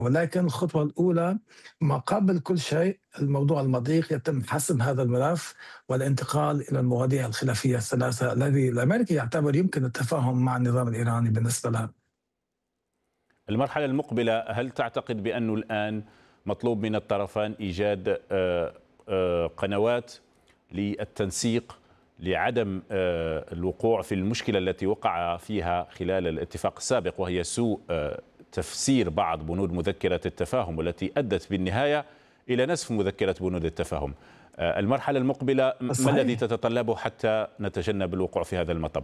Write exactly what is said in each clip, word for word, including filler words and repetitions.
ولكن الخطوة الأولى ما قبل كل شيء الموضوع المضيق يتم حسم هذا الملف والانتقال إلى المواضيع الخلافية الثلاثة الذي الأمريكي يعتبر يمكن التفاهم مع النظام الإيراني بالنسبة لها. المرحلة المقبلة، هل تعتقد بأنه الآن مطلوب من الطرفان إيجاد آه، آه، قنوات للتنسيق لعدم آه، الوقوع في المشكلة التي وقع فيها خلال الاتفاق السابق، وهي سوء آه، تفسير بعض بنود مذكرة التفاهم والتي أدت بالنهاية إلى نسف مذكرة بنود التفاهم؟ آه، المرحلة المقبلة ما الذي صحيح. تتطلبه حتى نتجنب الوقوع في هذا المطب؟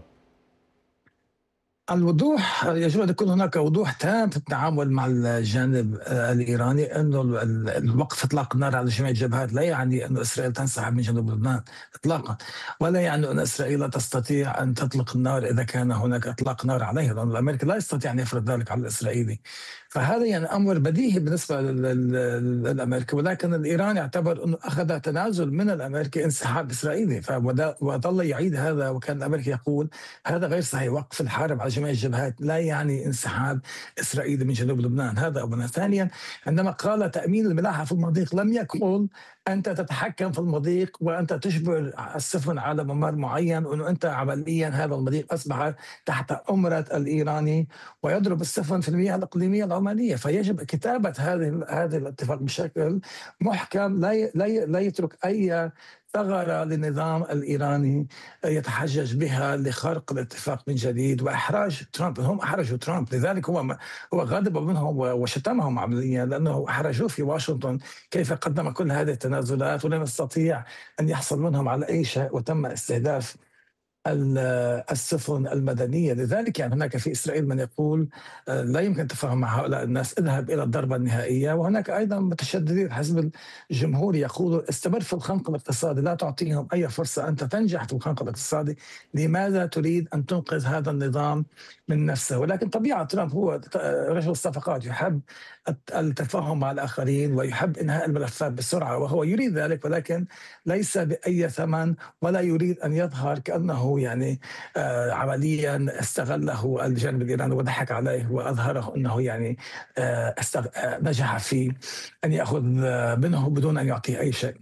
الوضوح يجب أن يكون هناك وضوح تام في التعامل مع الجانب آه، الإيراني، أنه ال- ال- الوقف إطلاق النار على جميع الجبهات لا يعني أن إسرائيل تنسحب من جنوب لبنان إطلاقا، ولا يعني أن إسرائيل لا تستطيع أن تطلق النار إذا كان هناك إطلاق نار عليها، لأن الأمريكي لا يستطيع أن يفرض ذلك على الإسرائيلي. فهذا يعني أمر بديهي بالنسبة لل- لل- للأمريكي، ولكن الإيراني يعتبر أنه أخذ تنازل من الأمريكي انسحاب إسرائيلي، فودا- وظل يعيد هذا، وكان الأمريكي يقول هذا غير صحيح، وقف الحرب على جميع الجبهات لا يعني انسحاب إسرائيل من جنوب لبنان. هذا أولا. ثانيا، عندما قال تأمين الملاحة في المضيق لم يقل أنت تتحكم في المضيق وأنت تجبر السفن على ممر معين، وأنه أنت عمليا هذا المضيق أصبح تحت أمرة الإيراني ويضرب السفن في المياه الإقليمية العمانية. فيجب كتابة هذه هذا الاتفاق بشكل محكم، لا ي- لا ي- لا يترك أي ثغرة للنظام الإيراني يتحجج بها لخرق الاتفاق من جديد وإحراج ترامب. هم أحرجوا ترامب، لذلك هو هو غضب منهم وشتمهم عمليا، لأنه أحرجوه في واشنطن كيف قدم كل هذه التنازلات ولم يستطيع أن يحصل منهم على أي شيء، وتم استهداف ال- السفن المدنية. لذلك يعني هناك في إسرائيل من يقول آه، لا يمكن التفاهم مع هؤلاء الناس، اذهب إلى الضربة النهائية. وهناك أيضا متشددين الحزب الجمهوري يقولوا استمر في الخنق الاقتصادي، لا تعطيهم أي فرصة أنت تنجح في الخنق الاقتصادي، لماذا تريد أن تنقذ هذا النظام من نفسه؟ ولكن طبيعة ترامب هو رجل الصفقات، يحب التفاهم مع الآخرين ويحب إنهاء الملفات بسرعة، وهو يريد ذلك، ولكن ليس بأي ثمن، ولا يريد أن يظهر كأنه يعني آه، عمليا استغله الجانب الإيراني وضحك عليه وأظهره أنه يعني آه، استغ... آه، نجح في أن يأخذ آه، منه بدون أن يعطيه أي شيء.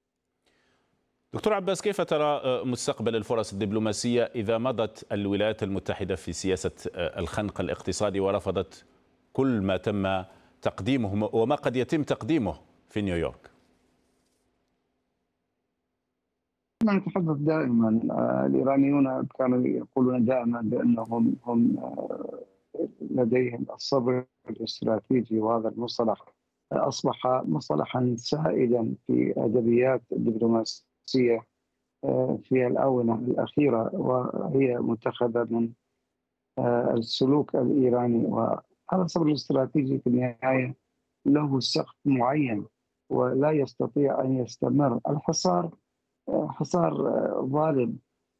دكتور عباس، كيف ترى مستقبل الفرص الدبلوماسية إذا مضت الولايات المتحدة في سياسة الخنق الاقتصادي ورفضت كل ما تم تقديمه وما قد يتم تقديمه في نيويورك؟ نتحدث دائما، آه، الإيرانيون كانوا يقولون دائما بأنهم هم آه، لديهم الصبر الاستراتيجي، وهذا المصطلح أصبح مصطلحا سائدا في أدبيات الدبلوماسية آه، في الآونة الأخيرة، وهي متخذة من آه، السلوك الإيراني. وهذا الصبر الاستراتيجي في النهاية له سقف معين ولا يستطيع أن يستمر. الحصار حصار ظالم،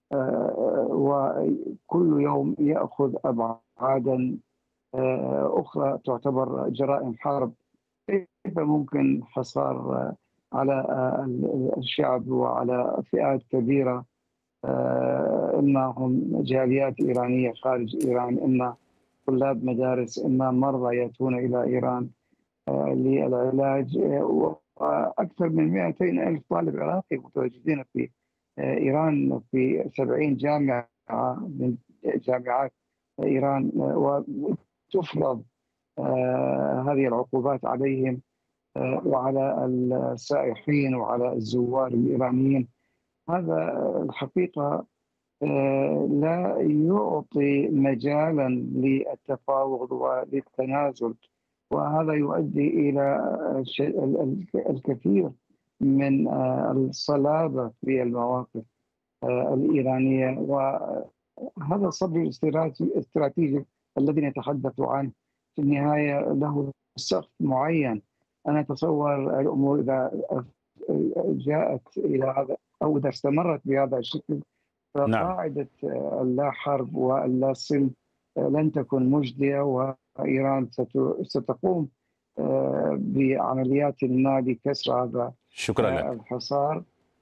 وكل يوم يأخذ أبعادا أخرى تعتبر جرائم حرب. كيف ممكن حصار على الشعب وعلى فئات كبيرة، إما هم جاليات إيرانية خارج إيران، إما طلاب مدارس، إما مرضى يأتون إلى إيران للعلاج، وأكثر من مئتين ألف طالب عراقي متواجدين في إيران في سبعين جامعة من جامعات إيران، وتفرض هذه العقوبات عليهم وعلى السائحين وعلى الزوار الإيرانيين. هذا الحقيقة لا يعطي مجالا للتفاوض وللتنازل، وهذا يؤدي إلى الكثير من الصلابة في المواقف الإيرانية. وهذا الصبر الاستراتيجي الذي نتحدث عنه في النهاية له سقف معين. أنا أتصور الأمور إذا جاءت إلى هذا أو إذا استمرت بهذا الشكل، نعم. فقاعدة اللا حرب واللا سلم لن تكن مجدية، وإيران ستقوم بعمليات ما لكسر هذا شكرا لك. الحصار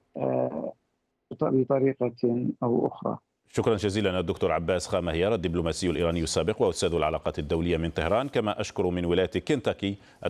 بطريقة أو أخرى. شكرا جزيلا الدكتور عباس خامهيار، الدبلوماسي الإيراني السابق وأستاذ العلاقات الدولية من طهران. كما أشكر من ولاية كنتاكي